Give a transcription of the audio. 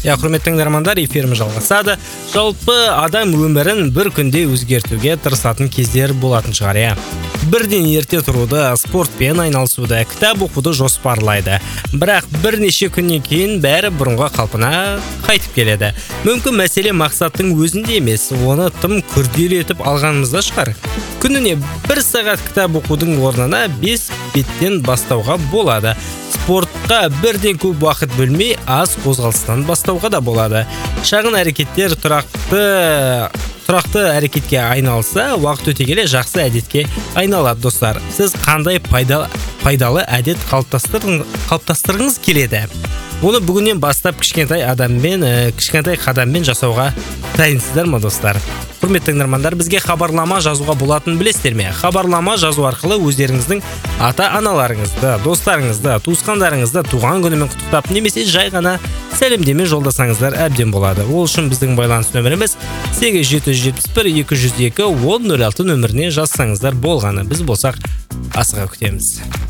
Құрметті тыңдармандар, эфиріміз жалғасады. Жалпы адам өмірін бір күнде өзгертуге тырысатын кездер болатын шығар, иә. Бірден ерте тұруды, спортпен айналысуды, кітап оқуды жоспарлайды. Бірақ бірнеше күннен кейін бәрі бұрынғы қалпына қайтып келеді. Мүмкін мәселе мақсаттың өзінде емес, оны тым күрделі етіп алғанымызда шығар. Күніне 1 сағат кітап оқудың орнына 5 беттен бастауға болады. Спортқа бірден көп уақыт бөлмей, аз қозғалыстан бастауға да болады. Шағын әрекеттер тұрақты әрекетке айналса, уақыт өте келе жақсы әдетке айналады, достар. Сіз қандай пайдалы әдет қалыптастырғыңыз келеді? Оны бүгіннен бастап кішкентай қадаммен жасауға дайынсыздар ма, достар? Құрметті тыңдармандар, бізге хабарлама жазуға болатынын білесіздер ме? Хабарлама жазу арқылы өздеріңіздің ата-аналарыңызды, достарыңызды, туысқандарыңызды туған күнімен құттықтап, немесе жай ғана сәлемдеме жолдасаңыздар әбден болады. Ол үшін біздің байланыс нөміріміз 8771 202 1006 нөміріне жазсаңыздар болғаны. Біз болсақ асыға күтеміз.